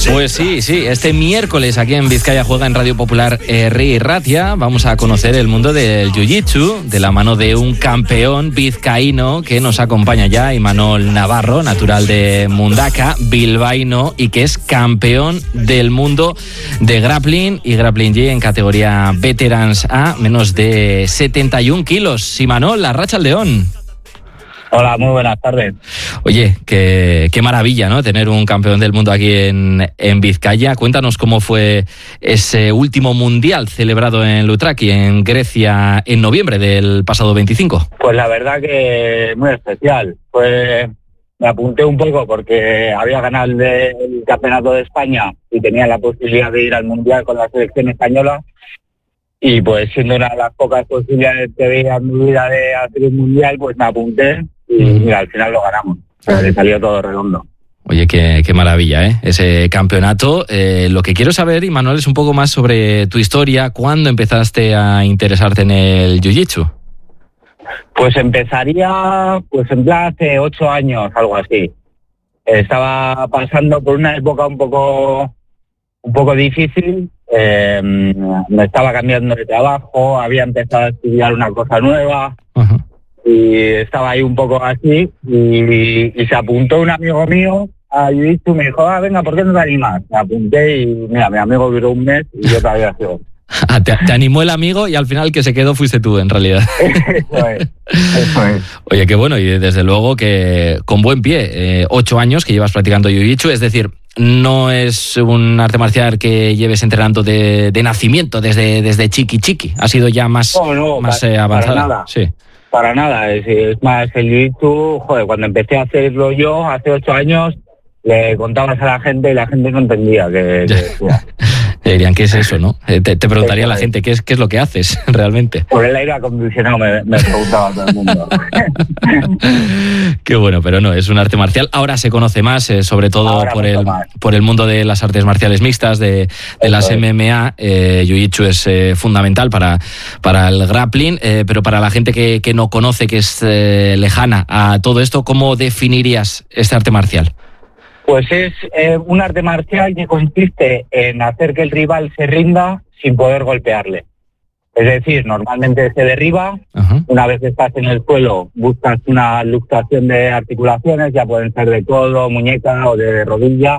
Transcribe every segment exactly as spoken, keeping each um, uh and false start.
Pues sí, sí, este miércoles aquí en Vizcaya Juega en Radio Popular Herri y Ratia vamos a conocer el mundo del jiu-jitsu de la mano de un campeón vizcaíno que nos acompaña ya, Imanol Navarro, natural de Mundaka, bilbaíno, y que es campeón del mundo de grappling y grappling G en categoría Veterans A, menos de setenta y un kilos. Imanol, arratsaldeon. Hola, muy buenas tardes. Oye, qué, qué maravilla, ¿no? Tener un campeón del mundo aquí en, en Vizcaya. Cuéntanos cómo fue ese último mundial celebrado en Loutraki, en Grecia, en noviembre del pasado veinticinco. Pues la verdad que muy especial. Pues me apunté un poco porque había ganado el, de, el campeonato de España y tenía la posibilidad de ir al mundial con la selección española. Y pues siendo una de las pocas posibilidades que veía en mi vida de hacer un mundial, pues me apunté. Y mira, al final lo ganamos. O sea, le salió todo redondo. Oye, qué, qué maravilla, ¿eh? Ese campeonato. Eh, lo que quiero saber, Imanol, es un poco más sobre tu historia. ¿Cuándo empezaste a interesarte en el jiu-jitsu? Pues empezaría, pues en plan hace ocho años, algo así. Estaba pasando por una época un poco, un poco difícil. Eh, me estaba cambiando de trabajo, había empezado a estudiar una cosa nueva. Uh-huh. Y estaba ahí un poco así y, y, y se apuntó un amigo mío a jiu-jitsu y me dijo, ah, venga, ¿por qué no te animas? Me apunté y mira, mi amigo duró un mes y yo todavía sigo. te, te animó el amigo y al final el que se quedó fuiste tú, en realidad. Eso es, eso es. Oye, qué bueno, y desde luego que con buen pie, eh, ocho años que llevas practicando jiu-jitsu, es decir, no es un arte marcial que lleves entrenando de, de nacimiento, desde, desde chiqui chiqui, ha sido ya más, no, no, más para, eh, avanzada. Para nada. Sí. Para nada, es, es más, el jiu-jitsu, joder, cuando empecé a hacerlo yo hace ocho años, le contabas a la gente y la gente no entendía que... que dirían, ¿qué es eso, no? Te, te preguntaría a la gente, ¿qué es, qué es lo que haces realmente? Por el aire acondicionado me, me preguntaba todo el mundo. Qué bueno, pero no, es un arte marcial. Ahora se conoce más, eh, sobre todo por el, por el mundo de las artes marciales mixtas, de, de las M M A. Eh, Jiu-Jitsu es eh, fundamental para, para el grappling, eh, pero para la gente que, que no conoce, que es eh, lejana a todo esto, ¿cómo definirías este arte marcial? Pues es eh, un arte marcial que consiste en hacer que el rival se rinda sin poder golpearle. Es decir, normalmente se derriba, uh-huh. Una vez que estás en el suelo buscas una luxación de articulaciones, ya pueden ser de codo, muñeca o de rodilla,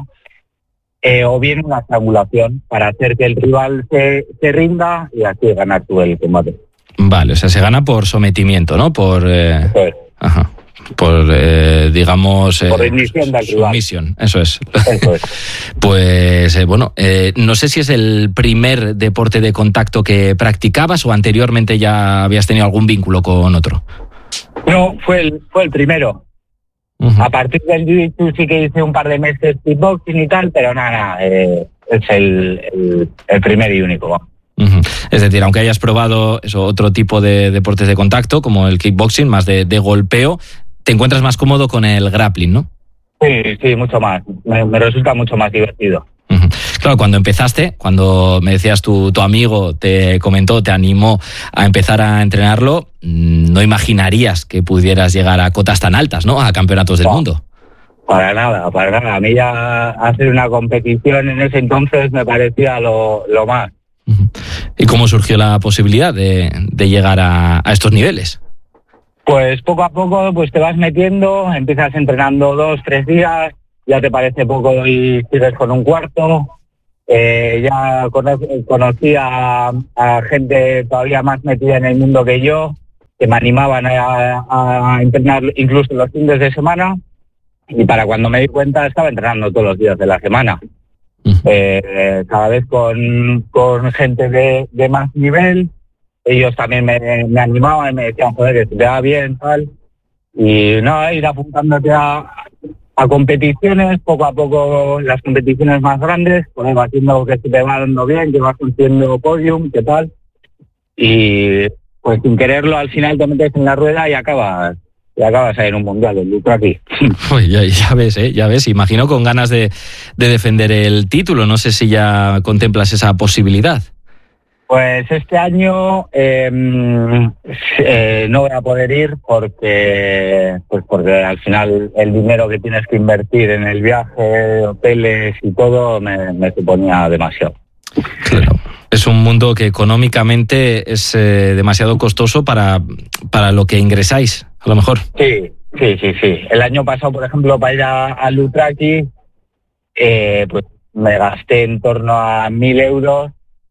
eh, o bien una estrangulación para hacer que el rival se, se rinda y así ganar tú el combate. Vale, o sea, se gana por sometimiento, ¿no? Por... Eh... Eso es. Ajá. Por, eh, digamos... Eh, por rendición del rival. Sumisión, eso es. Eso es. Pues, eh, bueno, eh, no sé si es el primer deporte de contacto que practicabas o anteriormente ya habías tenido algún vínculo con otro. No, fue el, fue el primero. Uh-huh. A partir del jiu-jitsu sí que hice un par de meses kickboxing y tal, pero nada, nada eh, es el, el, el primer y único, vamos. Uh-huh. Es decir, aunque hayas probado eso, otro tipo de deportes de contacto, como el kickboxing, más de, de golpeo, te encuentras más cómodo con el grappling, ¿no? Sí, sí, mucho más. Me, me resulta mucho más divertido. Uh-huh. Claro, cuando empezaste, cuando me decías tu, tu amigo te comentó, te animó a empezar a entrenarlo, no imaginarías que pudieras llegar a cotas tan altas, ¿no? A campeonatos del no. mundo. Para nada, para nada. A mí ya hacer una competición en ese entonces me parecía lo, lo más. Uh-huh. ¿Y cómo surgió la posibilidad de, de llegar a, a estos niveles? Pues poco a poco pues te vas metiendo, empiezas entrenando dos, tres días, ya te parece poco y sigues con un cuarto. Eh, ya conocí, conocí a, a gente todavía más metida en el mundo que yo, que me animaban a, a entrenar incluso los fines de semana, y para cuando me di cuenta estaba entrenando todos los días de la semana. Uh-huh. Eh, cada vez con, con gente de, de más nivel. Ellos también me, me animaban y me decían, joder, que se te va bien, tal. Y no, ir apuntándote a, a competiciones, poco a poco las competiciones más grandes, pues vas haciendo que se te va dando bien, que vas consiguiendo podium, qué tal. Y pues sin quererlo, al final te metes en la rueda y acabas, y acabas ahí en un mundial, el Loutraki. Uy, ya, ya ves, ¿eh? Ya ves, imagino con ganas de, de defender el título. No sé si ya contemplas esa posibilidad. Pues este año eh, eh, no voy a poder ir porque, pues porque al final el dinero que tienes que invertir en el viaje, hoteles y todo me, me suponía demasiado. Claro. Es un mundo que económicamente es eh, demasiado costoso para, para lo que ingresáis, a lo mejor. Sí, sí, sí, sí. El año pasado, por ejemplo, para ir a, a Lutraki, eh, pues me gasté en torno a mil euros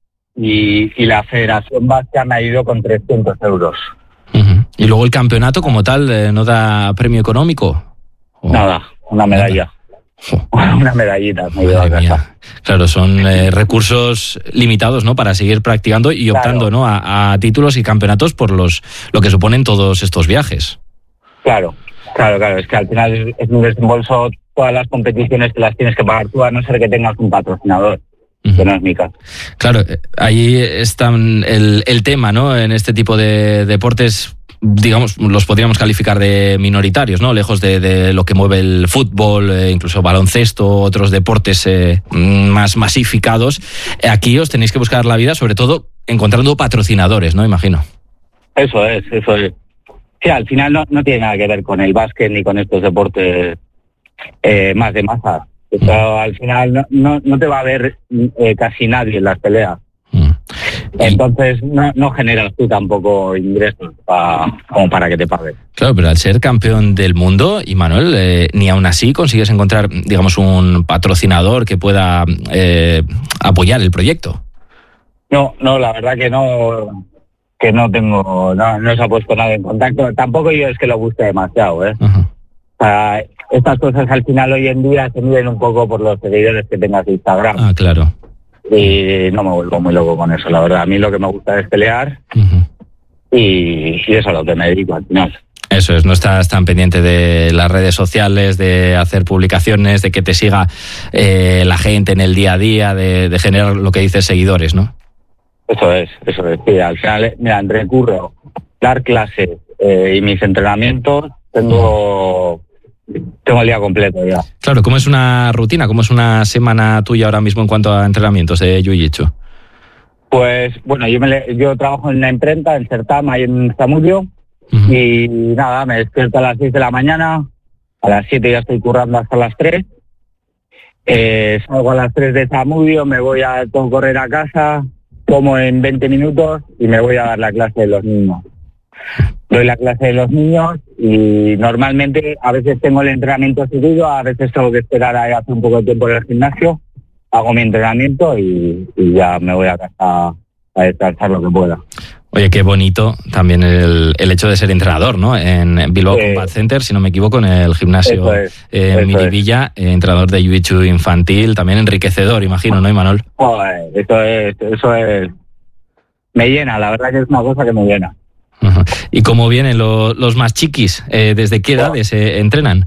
y, y la Federación Vasca me ha ido con trescientos euros. Uh-huh. Y luego el campeonato como tal, eh, ¿no da premio económico? ¿O? Nada, una medalla. Nada. Una medallita. Me dio a casa. Claro, son eh, recursos limitados, ¿no? Para seguir practicando y optando, claro, ¿no? A, a títulos y campeonatos por los lo que suponen todos estos viajes. Claro, claro, claro. Es que al final es un desembolso todas las competiciones que las tienes que pagar tú, a no ser que tengas un patrocinador. Uh-huh. Que no es mi caso. Claro, ahí está el, el tema, ¿no? En este tipo de deportes, digamos, los podríamos calificar de minoritarios, ¿no? Lejos de, de lo que mueve el fútbol, eh, incluso baloncesto, otros deportes eh, más masificados. Aquí os tenéis que buscar la vida, sobre todo encontrando patrocinadores, ¿no? Imagino. Eso es, eso es. Sí, al final no, no tiene nada que ver con el básquet ni con estos deportes eh, más de masa. Pero al final no, no, no te va a ver eh, casi nadie en las peleas. Mm. Entonces no, no generas tú tampoco ingresos pa, como para que te paguen. Claro, pero al ser campeón del mundo, y Manuel, eh, ni aún así consigues encontrar, digamos, un patrocinador que pueda eh, apoyar el proyecto. No, no, la verdad que no, que no tengo, no, no se ha puesto nadie en contacto. Tampoco yo es que lo guste demasiado, ¿eh? Uh-huh. O sea, estas cosas al final hoy en día se miden un poco por los seguidores que tengas de Instagram. Ah, claro. Y no me vuelvo muy loco con eso, la verdad. A mí lo que me gusta es pelear uh-huh. y, y eso es a lo que me dedico al final. Eso es, no estás tan pendiente de las redes sociales, de hacer publicaciones, de que te siga eh, la gente en el día a día, de, de generar lo que dices seguidores, ¿no? Eso es, eso es. Sí, al final, mira, entre el curro, dar clases eh, y mis entrenamientos, tengo... Uh-huh. Tengo el día completo ya. Claro, ¿cómo es una rutina? ¿Cómo es una semana tuya ahora mismo en cuanto a entrenamientos de Jiu-Jitsu? Pues, bueno, yo, me le, yo trabajo en una imprenta, en Sertam, ahí en Zamudio, uh-huh. y nada, me despierto a las seis de la mañana, a las siete ya estoy currando hasta las tres, eh, salgo a las tres de Zamudio, me voy a todo correr a casa, como en veinte minutos y me voy a dar la clase de los niños. Doy la clase de los niños y normalmente a veces tengo el entrenamiento seguido, a veces tengo que esperar a hacer un poco de tiempo en el gimnasio, hago mi entrenamiento y, y ya me voy a casa a descansar lo que pueda. Oye, qué bonito también el, el hecho de ser entrenador, ¿no? En Bilbao eh, Combat Center, si no me equivoco, en el gimnasio es, eh, Miribilla, es. entrenador de Jiu-Jitsu infantil, también enriquecedor, imagino, ¿no, Imanol? Joder, eso es, eso es, me llena, la verdad que es una cosa que me llena. Uh-huh. ¿Y cómo vienen los, los más chiquis? Eh, ¿Desde qué edades eh, entrenan?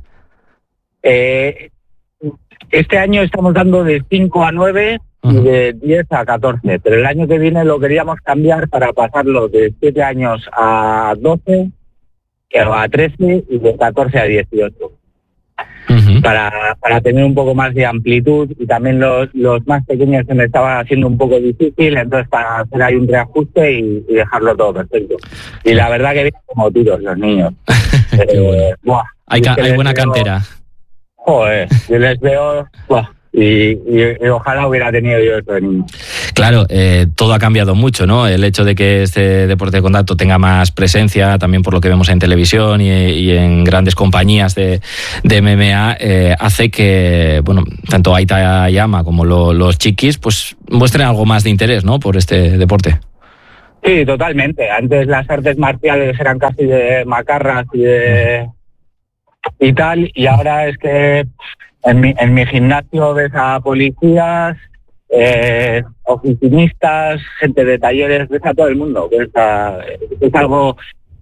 Eh, este año estamos dando de cinco a nueve uh-huh. y de diez a catorce, pero el año que viene lo queríamos cambiar para pasarlo de siete años a doce, a trece y de catorce a dieciocho. Uh-huh. Para, para tener un poco más de amplitud y también los, los más pequeños se me estaba haciendo un poco difícil, entonces para hacer ahí un reajuste y, y dejarlo todo perfecto. Y la verdad que vienen como tiros los niños. eh, bueno. buah, hay ca- hay buena veo, cantera. Joder, yo les veo... Buah, y, y, y ojalá hubiera tenido yo eso de niño. Claro, eh, todo ha cambiado mucho, ¿no? El hecho de que este deporte de contacto tenga más presencia, también por lo que vemos en televisión y, y en grandes compañías de, de M M A, eh, hace que, bueno, tanto Aita Yama como lo, los chiquis, pues muestren algo más de interés, ¿no? Por este deporte. Sí, totalmente. Antes las artes marciales eran casi de macarras y de y tal, y ahora es que en mi, en mi gimnasio ves a policías, eh, oficinistas, gente de talleres, ves a todo el mundo. Es, a, es algo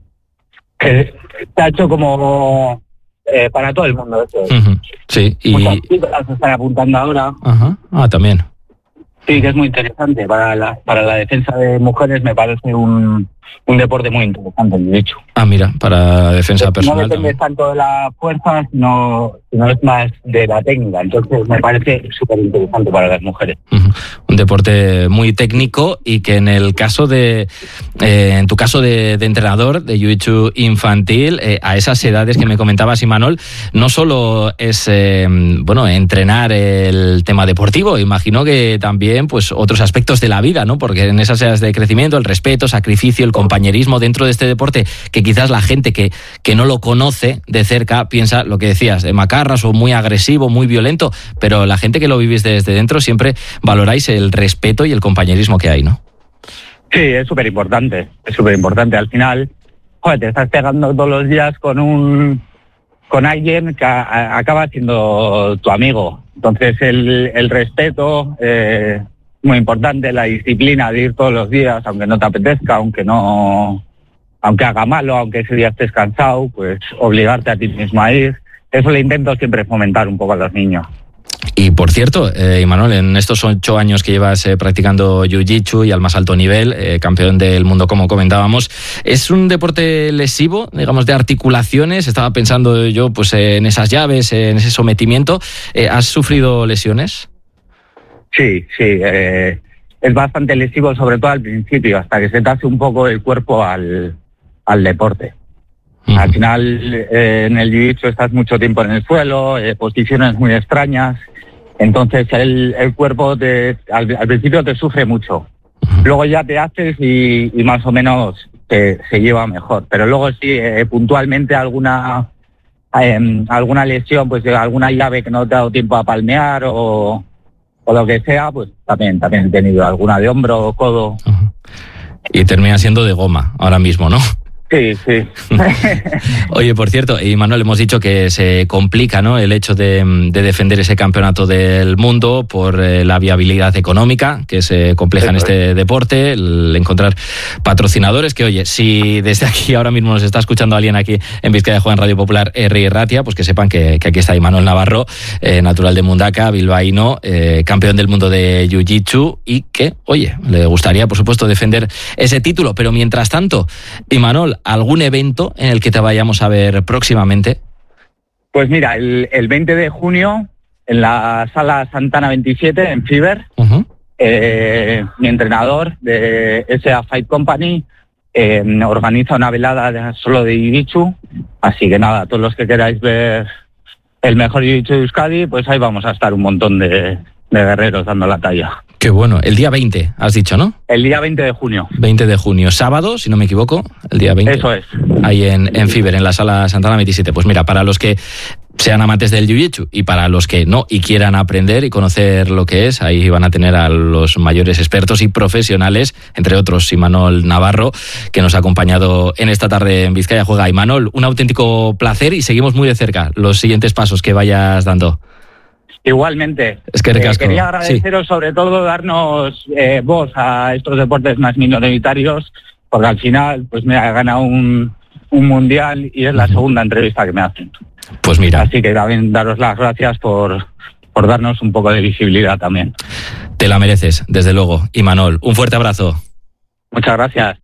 que se ha hecho como eh, para todo el mundo. Eso. Uh-huh. Sí, y... Muchas chicas se están apuntando ahora. Uh-huh. Ah, también. Sí, que es muy interesante. Para la, para la defensa de mujeres me parece un, un deporte muy interesante, de hecho. Ah, mira, para defensa no personal. No depende también tanto de la fuerza, sino, sino es más de la técnica. Entonces me parece súper interesante para las mujeres. Uh-huh. Un deporte muy técnico y que en el caso de, eh, en tu caso de, de entrenador de jiu-jitsu infantil, eh, a esas edades que me comentabas, Imanol, no solo es eh, bueno entrenar el tema deportivo, imagino que también pues otros aspectos de la vida, ¿no? Porque en esas edades de crecimiento, el respeto, sacrificio, el compañerismo dentro de este deporte, que quizás la gente que, que no lo conoce de cerca piensa lo que decías, de macarras o muy agresivo, muy violento, pero la gente que lo vivís desde dentro siempre valoráis el respeto y el compañerismo que hay, ¿no? Sí, es súper importante, es súper importante. Al final, joder, te estás pegando todos los días con un con alguien que a, acaba siendo tu amigo. Entonces el, el respeto, eh, muy importante, la disciplina de ir todos los días, aunque no te apetezca, aunque no, aunque haga malo, aunque ese día estés cansado, pues obligarte a ti mismo a ir. Eso le intento siempre fomentar un poco a los niños. Y por cierto, eh, Imanol, en estos ocho años que llevas eh, practicando jiu-jitsu y al más alto nivel, eh, campeón del mundo como comentábamos, ¿es un deporte lesivo, digamos, de articulaciones? Estaba pensando yo pues eh, en esas llaves, eh, en ese sometimiento. Eh, ¿Has sufrido lesiones? Sí, sí, eh, es bastante lesivo, sobre todo al principio, hasta que se te hace un poco el cuerpo al, al deporte. Uh-huh. Al final, eh, en el jiu-jitsu estás mucho tiempo en el suelo, eh, posiciones muy extrañas, entonces el, el cuerpo te, al, al principio te sufre mucho. Uh-huh. Luego ya te haces y, y más o menos te, se lleva mejor, pero luego sí, eh, puntualmente alguna eh, alguna lesión, pues alguna llave que no te ha dado tiempo a palmear o, o lo que sea, pues también, también he tenido alguna de hombro o codo. Uh-huh. Y termina siendo de goma ahora mismo, ¿no? Sí, sí. Oye, por cierto, Imanol, hemos dicho que se complica, ¿no?, el hecho de, de defender ese campeonato del mundo por eh, la viabilidad económica que se compleja en este deporte, el encontrar patrocinadores, que oye, si desde aquí ahora mismo nos está escuchando alguien aquí en Vizcaya Juega en Radio Popular R I Ratia, pues que sepan que, que aquí está Imanol Navarro, eh, natural de Mundaka, bilbaíno, eh, campeón del mundo de Jiu-Jitsu y que, oye, le gustaría, por supuesto, defender ese título, pero mientras tanto, Imanol, ¿algún evento en el que te vayamos a ver próximamente? Pues mira, el, el veinte de junio, en la sala Santana veintisiete, en Fiverr, uh-huh. eh, mi entrenador de S A Fight Company eh, organiza una velada de, solo de Jiu-Jitsu, así que nada, todos los que queráis ver el mejor Jiu-Jitsu de Euskadi, pues ahí vamos a estar un montón de, de guerreros dando la talla. Qué bueno. El día veinte, has dicho, ¿no? El día veinte de junio. veinte de junio. Sábado, si no me equivoco, el día veinte. Eso es. Ahí en, en Fiverr, en la sala Santana veintisiete. Pues mira, para los que sean amantes del jiu-jitsu y para los que no y quieran aprender y conocer lo que es, ahí van a tener a los mayores expertos y profesionales, entre otros Imanol Navarro, que nos ha acompañado en esta tarde en Vizcaya Juega. Imanol, un auténtico placer y seguimos muy de cerca los siguientes pasos que vayas dando. Igualmente. Es que eh, quería agradeceros sí. sobre todo darnos eh, voz a estos deportes más minoritarios, porque al final pues me ha ganado un, un mundial y es la segunda entrevista que me hacen. Pues mira. Así que también daros las gracias por, por darnos un poco de visibilidad también. Te la mereces, desde luego. Imanol, un fuerte abrazo. Muchas gracias.